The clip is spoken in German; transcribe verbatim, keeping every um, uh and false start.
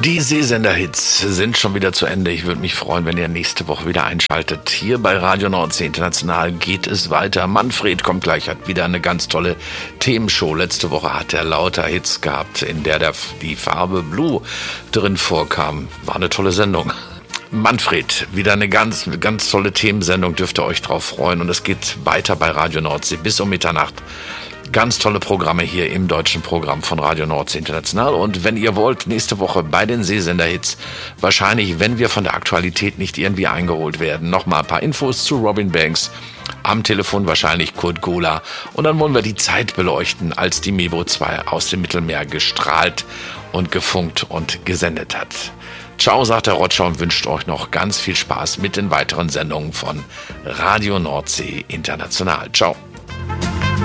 Die Seesender-Hits sind schon wieder zu Ende. Ich würde mich freuen, wenn ihr nächste Woche wieder einschaltet. Hier bei Radio Nordsee International geht es weiter. Manfred kommt gleich, hat wieder eine ganz tolle Themenshow. Letzte Woche hat er lauter Hits gehabt, in der der, die Farbe Blue drin vorkam. War eine tolle Sendung. Manfred, wieder eine ganz, ganz tolle Themensendung, dürft ihr euch drauf freuen. Und es geht weiter bei Radio Nordsee bis um Mitternacht. Ganz tolle Programme hier im deutschen Programm von Radio Nordsee International. Und wenn ihr wollt, nächste Woche bei den Seesender-Hits, wahrscheinlich, wenn wir von der Aktualität nicht irgendwie eingeholt werden, nochmal ein paar Infos zu Robin Banks. Am Telefon wahrscheinlich Kurt Gola. Und dann wollen wir die Zeit beleuchten, als die Mebo zwei aus dem Mittelmeer gestrahlt und gefunkt und gesendet hat. Ciao, sagt der Roger und wünscht euch noch ganz viel Spaß mit den weiteren Sendungen von Radio Nordsee International. Ciao.